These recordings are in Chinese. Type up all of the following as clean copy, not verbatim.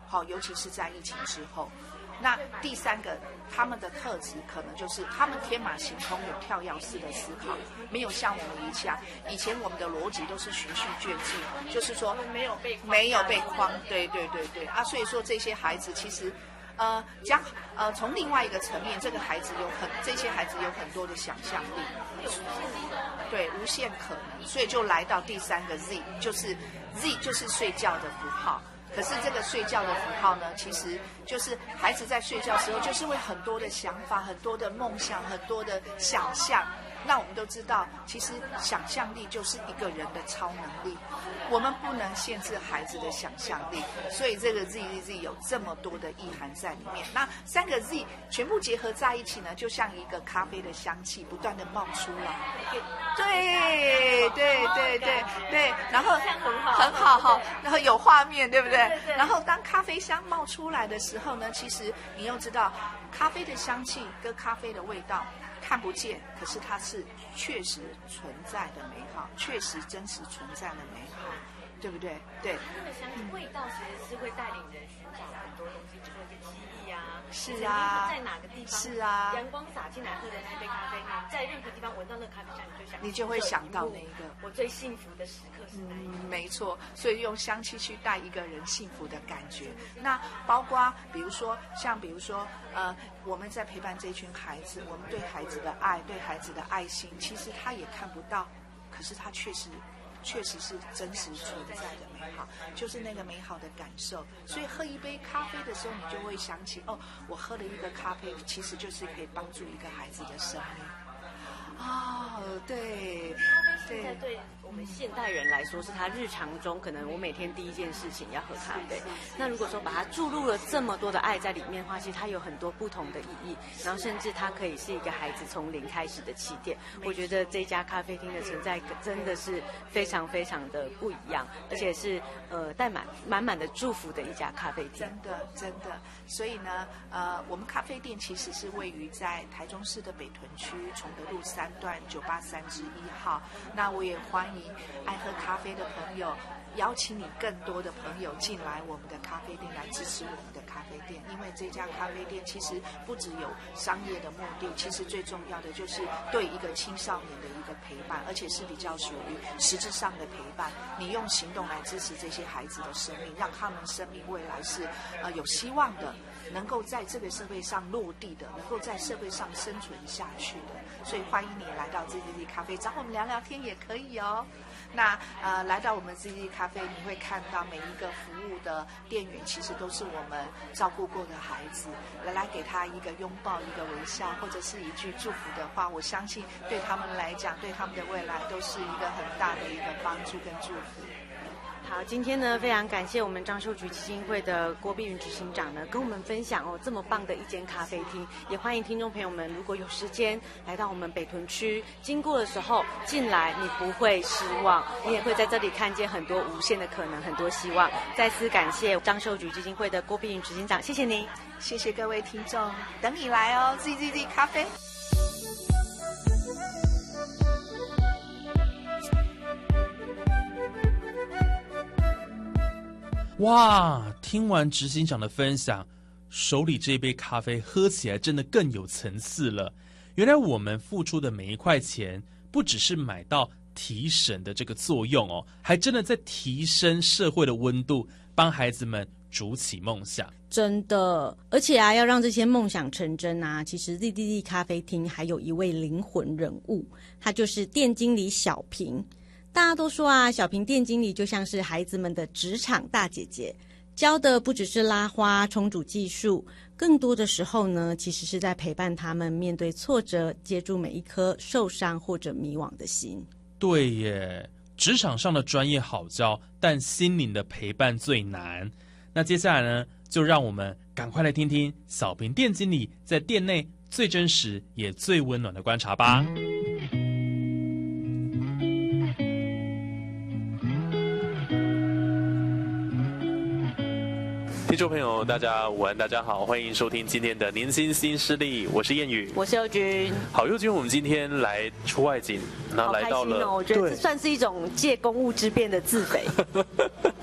尤其是在疫情之后。那第三个，他们的特质可能就是他们天马行空，有跳跃式的思考，没有像我们以前我们的逻辑都是循序渐进，就是说没有被框，对啊，所以说这些孩子其实。从另外一个层面，这些孩子有很多的想象力，对，无限可能，所以就来到第三个 Z， 就是 Z 就是睡觉的符号。可是这个睡觉的符号呢，其实就是孩子在睡觉的时候，就是会很多的想法、很多的梦想、很多的想象。那我们都知道，其实想象力就是一个人的超能力，我们不能限制孩子的想象力，所以这个 Z 有这么多的意涵在里面。那三个 Z 全部结合在一起呢，就像一个咖啡的香气不断的冒出来。对，然后很好哈，然后有画面，对不对？然后当咖啡香冒出来的时候呢，其实你又知道，咖啡的香气跟咖啡的味道。看不见，可是它是确实存在的美好，确实真实存在的美好，对不对？对。 那个香气味道其实是会带领人寻找很多东西，比如说一个记忆啊， 是啊， 在哪个地方， 是啊， 阳光洒进来喝的那杯咖啡，你在任何地方闻到那个咖啡香， 你就会想到那个我最幸福的时刻是哪一个？ 没错，所以用香气去带一个人幸福的感觉。那包括比如说我们在陪伴这群孩子，我们对孩子的爱，对孩子的爱心，其实他也看不到，可是他确实是真实存在的美好，就是那个美好的感受。所以喝一杯咖啡的时候，你就会想起，我喝了一个咖啡，其实就是可以帮助一个孩子的生命。对， 现在对我们现代人来说，是他日常中可能我每天第一件事情要喝咖啡。那如果说把它注入了这么多的爱在里面的话，其实它有很多不同的意义，然后甚至它可以是一个孩子从零开始的起点。我觉得这家咖啡厅的存在真的是非常非常的不一样，而且是带满满的祝福的一家咖啡厅。 真的。所以呢，我们咖啡店其实是位于在台中市的北屯区崇德路3段983-1号。那我也欢迎爱喝咖啡的朋友，邀请你更多的朋友进来我们的咖啡店来支持我们的咖啡店，因为这家咖啡店其实不只有商业的目的，其实最重要的就是对一个青少年的一个陪伴，而且是比较属于实质上的陪伴。你用行动来支持这些孩子的生命，让他们生命未来是有希望的，能够在这个社会上落地的，能够在社会上生存下去的。所以欢迎你来到 ZZZ 咖啡，找我们聊聊天也可以哦。那来到我们 ZZZ 咖啡，你会看到每一个服务的店员其实都是我们照顾过的孩子，来给他一个拥抱，一个微笑，或者是一句祝福的话，我相信对他们来讲，对他们的未来都是一个很大的一个帮助跟祝福。 好，今天呢非常感谢我们张秀菊基金会的郭碧云执行长呢跟我们分享这么棒的一间咖啡厅，也欢迎听众朋友们如果有时间来到我们北屯区经过的时候进来，你不会失望，你也会在这里看见很多无限的可能，很多希望。再次感谢张秀菊基金会的郭碧云执行长，谢谢您， 谢谢各位听众，等你来哦 ，ZZZ 咖啡。 哇，听完执行长的分享，手里这杯咖啡喝起来真的更有层次了。原来我们付出的每一块钱，不只是买到提神的这个作用哦，还真的在提升社会的温度，帮孩子们筑起梦想。 真的，而且要让这些梦想成真其实 ZZZ 咖啡厅还有一位灵魂人物，他就是店经理小平。大家都说小平店经理就像是孩子们的职场大姐姐，教的不只是拉花冲煮技术，更多的时候呢，其实是在陪伴他们面对挫折，接住每一颗受伤或者迷惘的心。 对耶，职场上的专业好教，但心灵的陪伴最难。那接下来呢，就让我们赶快来听听小平店经理在店内最真实也最温暖的观察吧。 听众朋友，大家午安，大家好，欢迎收听今天的年薪新势力，我是燕宇， 我是佑君。 好，佑君，我们今天来出外景，那来到了， 我觉得这算是一种借公务之便的自肥。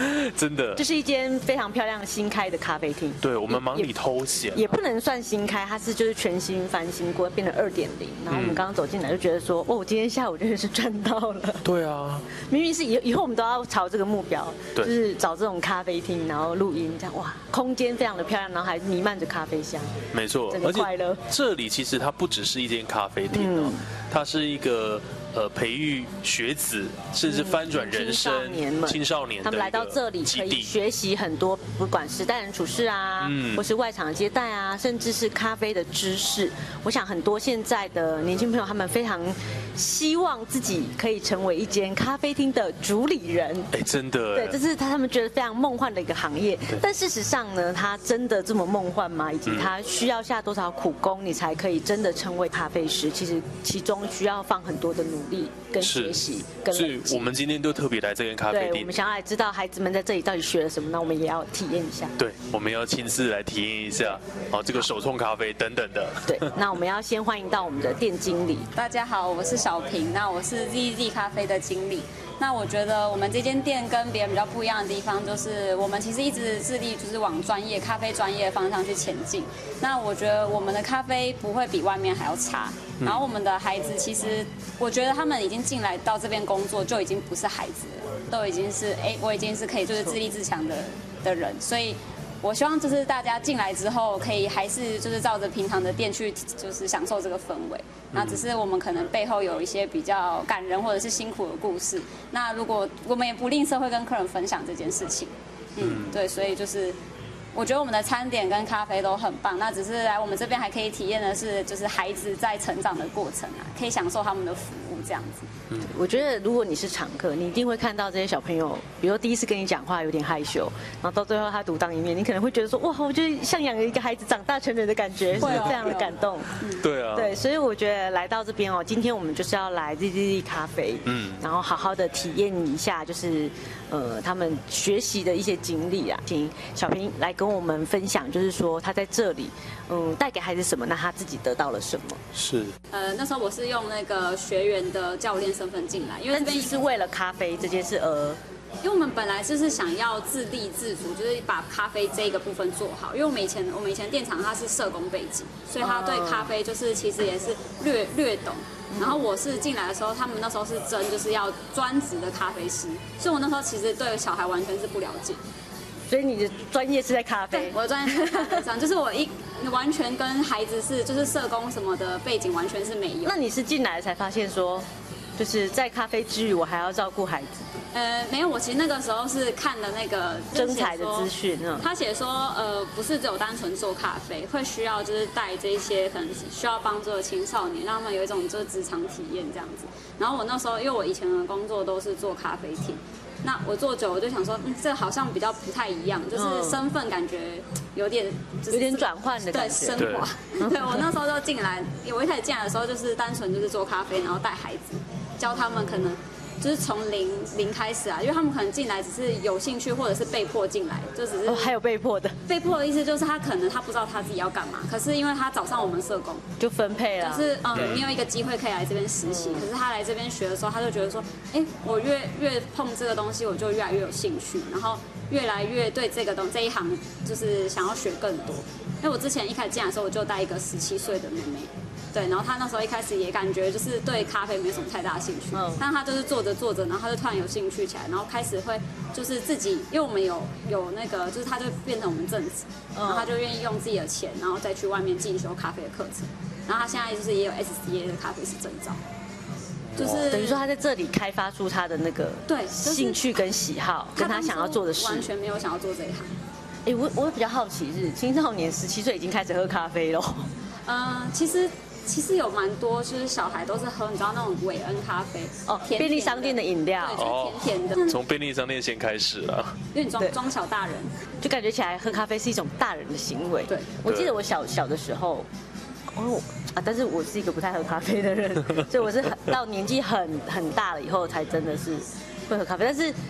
真的这是一间非常漂亮新开的咖啡厅。 对我们忙里偷闲， 也不能算新开，它是就是全新翻新过，变成2.0。然后我们刚刚走进来就觉得说，哦，今天下午真的是赚到了。 对啊， 明明是以后我们都要朝这个目标， 对就是找这种咖啡厅，然后录音，这样哇，空间非常的漂亮，然后还弥漫着咖啡香， 没错， 整个快乐。 这里其实它不只是一间咖啡厅哦，它是一个培育学子，甚至翻转人生青少年的他们来到这里可以学习很多，不管是待人处事啊，或是外场接待啊，甚至是咖啡的知识。我想很多现在的年轻朋友，他们非常希望自己可以成为一间咖啡厅的主理人。 哎，真的， 对，这是他们觉得非常梦幻的一个行业。但事实上呢，它真的这么梦幻吗？以及它需要下多少苦功，你才可以真的成为咖啡师？其实其中需要放很多的努力跟学习跟累积。 所以我们今天都特别来这间咖啡店， 对，我们想要来知道孩子们在这里到底学了什么，那我们也要体验一下。 对，我们要亲自来体验一下这个手冲咖啡等等的。 对，那我们要先欢迎到我们的店经理。 大家好，我是小平，那我是 ZZ 咖啡的经理。那我觉得我们这间店跟别人比较不一样的地方，就是我们其实一直致力就是往咖啡专业方向去前进。那我觉得我们的咖啡不会比外面还要差。然后我们的孩子其实，我觉得他们已经进来到这边工作，就已经不是孩子了，都已经是我已经是可以就是自立自强的人，所以。我希望就是大家进来之后，可以还是就是照着平常的店去，就是享受这个氛围。那只是我们可能背后有一些比较感人或者是辛苦的故事。那如果我们也不吝啬会跟客人分享这件事情。对，所以就是我觉得我们的餐点跟咖啡都很棒。那只是来我们这边还可以体验的是，就是孩子在成长的过程啊，可以享受他们的服务这样子。 我觉得如果你是常客，你一定会看到这些小朋友，比如说第一次跟你讲话有点害羞，然后到最后他独当一面，你可能会觉得说，哇，我觉得像养了一个孩子长大成人的感觉，是非常的感动。 对啊， 对，所以我觉得来到这边哦，今天我们就是要来 ZZZ 咖啡，然后好好的体验一下，就是他们学习的一些经历啊。请小平来跟我们分享，就是说他在这里，带给孩子什么，那他自己得到了什么？ 是。 那时候我是用那个学员的教练身份进来，因为这边是为了咖啡这件事而。 因为我们本来就是想要自立自主，就是把咖啡这个部分做好。因为我们以前店长他是社工背景，所以他对咖啡就是其实也是略懂。然后我是进来的时候，他们那时候是真就是要专职的咖啡师，所以我那时候其实对小孩完全是不了解。 所以你的专业是在咖啡？ 对，我的专业是在咖啡上，就是我完全跟孩子是就是社工什么的背景完全是没有。 那你是进来才发现说，就是在咖啡之余，我还要照顾孩子？ 没有，我其实那个时候是看的那个征才的资讯， 他写说，不是只有单纯做咖啡，会需要就是带这些可能需要帮助的青少年，让他们有一种就是职场体验这样子。然后我那时候，因为我以前的工作都是做咖啡厅，那我做久我就想说，这好像比较不太一样，就是身份感觉有点转换的感觉， 对，升华。对，我那时候就进来，我一开始进来的时候就是单纯就是做咖啡，然后带孩子，教他们可能。就是从零开始啊，因为他们可能进来只是有兴趣，或者是被迫进来，就只是还有被迫的。 被迫的意思就是他可能他不知道他自己要干嘛，可是因为他找上我们社工， 就分配了。 就是你有一个机会可以来这边实习，可是他来这边学的时候，他就觉得说，我越碰这个东西，我就越来越有兴趣，然后越来越对这一行就是想要学更多。因为我之前一开始进来的时候，我就带一个17岁的妹妹。对，然后他那时候一开始也感觉就是对咖啡没什么太大兴趣，但他就是做着做着，然后他就突然有兴趣起来，然后开始会就是自己，因为我们有那个，就是他就变成我们正职，然后他就愿意用自己的钱，然后再去外面进修咖啡的课程，然后他现在就是也有 SCA 的咖啡师证照，就是等于说他在这里开发出他的那个对兴趣跟喜好，跟他想要做的事， 完全没有想要做这一行。 我比较好奇是青少年17岁已经开始喝咖啡咯。 其实有蛮多，就是小孩都是喝，你知道那种韦恩咖啡便利商店的饮料， 对，就是甜甜的。 从便利商店先开始了， 因为你装小大人， 就感觉起来喝咖啡是一种大人的行为。 对， 我记得我小的时候，但是我是一个不太喝咖啡的人，所以我是到年纪很大了以后才真的是会喝咖啡，但是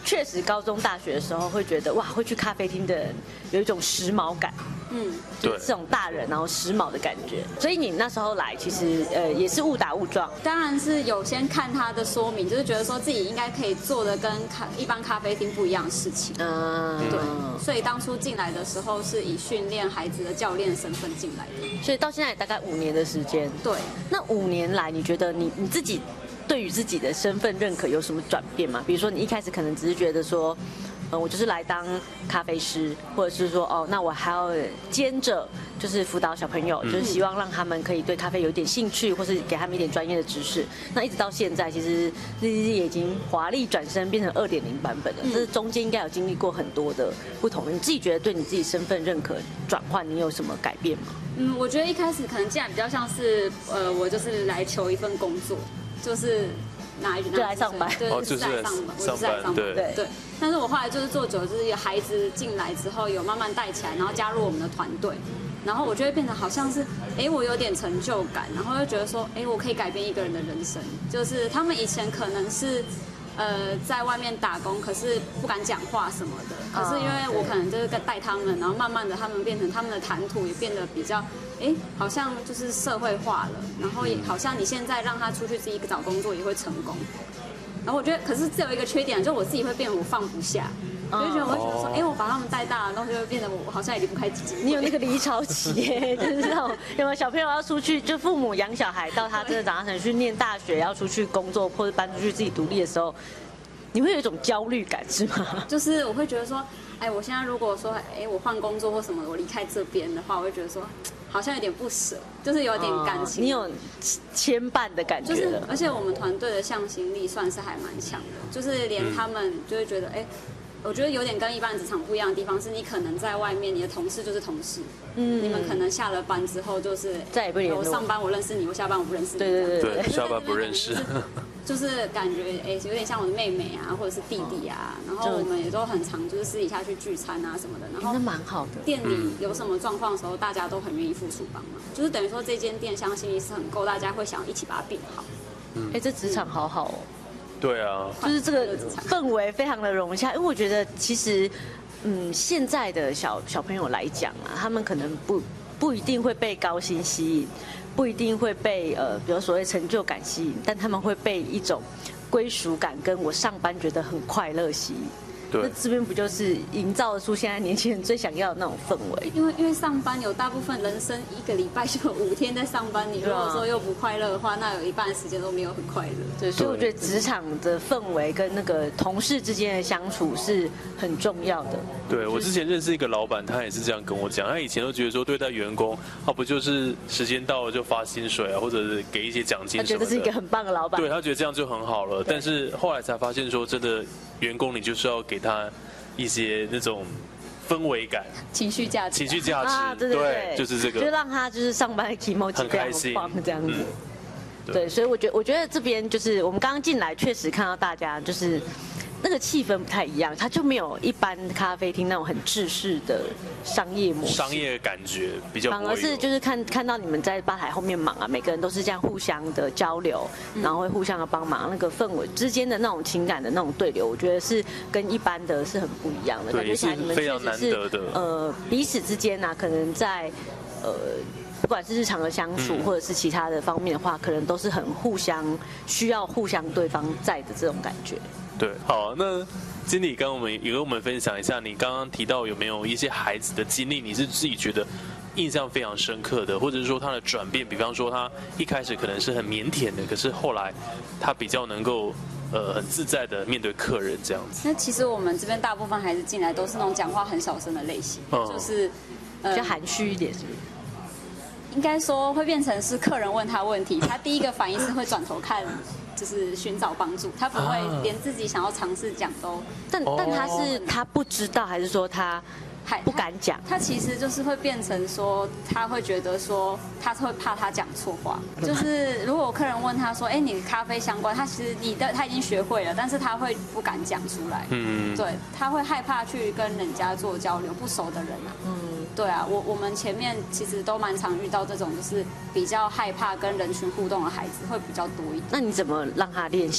确实高中大学的时候会觉得哇，会去咖啡厅的人有一种时髦感，就是这种大人然后时髦的感觉。所以你那时候来其实也是误打误撞， 当然是有先看他的说明，就是觉得说自己应该可以做的跟一般咖啡厅不一样的事情。对，所以当初进来的时候是以训练孩子的教练身份进来的。 所以到现在大概5年的时间。 对， 那5年来，你觉得你自己对于自己的身份认可有什么转变吗？比如说你一开始可能只是觉得说，我就是来当咖啡师，或者是说哦，那我还要兼着就是辅导小朋友，就是希望让他们可以对咖啡有一点兴趣，或是给他们一点专业的知识。那一直到现在，其实ZZZ也已经华丽转身变成2.0版本了。这中间应该有经历过很多的不同。你自己觉得对你自己身份认可转换，你有什么改变吗？ 我觉得一开始可能进来比较像是我就是来求一份工作，就是就来上班，对，就是来上班，对。但是我后来就是做久了，就是有孩子进来之后，有慢慢带起来，然后加入我们的团队，然后我就会变成好像是，我有点成就感，然后又觉得说，我可以改变一个人的人生。就是他们以前可能是在外面打工，可是不敢讲话什么的。可是因为我可能就是带他们，然后慢慢的他们变成他们的谈吐也变得比较，好像就是社会化了。然后也好像你现在让他出去自己找工作也会成功。然后我觉得，可是只有一个缺点，就我自己会变得我放不下。我就觉得说，我把他们带大了，然后就会变得我好像也离不开自己。 你有那个离巢期耶，就是那种有没有小朋友要出去，就父母养小孩到他真的长大成去念大学，要出去工作或者搬出去自己独立的时候，你会有一种焦虑感是吗？ 就是我会觉得说，我现在如果说，我换工作或什么的，我离开这边的话，我会觉得说，好像有点不舍，就是有点感情。 你有牵绊的感觉了。 就是而且我们团队的向心力算是还蛮强的，就是连他们就会觉得，我觉得有点跟一般职场不一样的地方是，你可能在外面，你的同事就是同事，你们可能下了班之后就是再也不联络。 我上班我认识你，我下班我不认识你。 对， 下班不认识。 就是感觉有点像我的妹妹啊，或者是弟弟啊，然后我们也都很常就是私底下去聚餐啊什么的，然后那蛮好的。 店里有什么状况的时候，大家都很愿意付出帮忙，就是等于说这间店向心力是很够，大家会想一起把它变好。 这职场好好哦。 对啊， 就是这个氛围非常的融洽，因为我觉得其实，现在的小朋友来讲啊，他们可能不一定会被高薪吸引，不一定会被比如所谓成就感吸引，但他们会被一种归属感跟我上班觉得很快乐吸引。那这边不就是营造得出现在年轻人最想要的那种氛围？ 因为上班有大部分人生一个礼拜就有5天在上班，你如果说又不快乐的话，那有一半的时间都没有很快乐。 对，所以我觉得职场的氛围跟那个同事之间的相处是很重要的。 对，我之前认识一个老板，他也是这样跟我讲，他以前都觉得说对待员工，不就是时间到了就发薪水啊，或者是给一些奖金什么的， 他觉得是一个很棒的老板。 对，他觉得这样就很好了。但是后来才发现说，真的员工你就是要给他一些那种氛围感、 情绪价值、 对， 就是这个， 就让他就是上班的 emoji 很开心这样子。对，所以我觉得这边就是我们刚刚进来，确实看到大家就是那个气氛不太一样，它就没有一般咖啡厅那种很制式的商业模式， 商业感觉比较， 反而是就是看到你们在吧台后面忙啊，每个人都是这样互相的交流，然后会互相的帮忙，那个氛围之间的那种情感的那种对流，我觉得是跟一般的是很不一样的。 对，是非常难得的。彼此之间啊，可能在不管是日常的相处，或者是其他的方面的话，可能都是很需要互相对方在的这种感觉。 对，好，那经理跟我们分享一下，你刚刚提到有没有一些孩子的经历，你是自己觉得印象非常深刻的，或者是说他的转变，比方说他一开始可能是很腼腆的，可是后来他比较能够很自在的面对客人这样子。 那其实我们这边大部分孩子进来都是那种讲话很小声的类型，就是比较含蓄一点，是不是？ 应该说会变成是客人问他问题，他第一个反应是会转头看，就是寻找帮助，他不会连自己想要尝试讲都。 但他不知道，还是说他不敢讲？ 他其实就是会变成说，他会觉得说，他会怕他讲错话。就是如果客人问他说，你咖啡相关，他其实他已经学会了，但是他会不敢讲出来。对，他会害怕去跟人家做交流，不熟的人啊。对啊，我们前面其实都蛮常遇到这种，就是比较害怕跟人群互动的孩子会比较多一点。 那你怎么让他练习？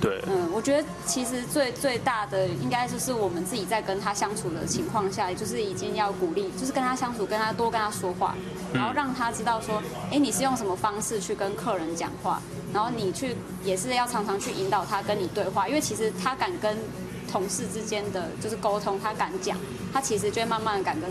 对， 我觉得其实最大的应该就是我们自己在跟他相处的情况下，就是已经要鼓励，就是跟他相处，多跟他说话，然后让他知道说，你是用什么方式去跟客人讲话，然后你也是要常常去引导他跟你对话，因为其实他敢跟同事之间的就是沟通，他敢讲，他其实就会慢慢的敢跟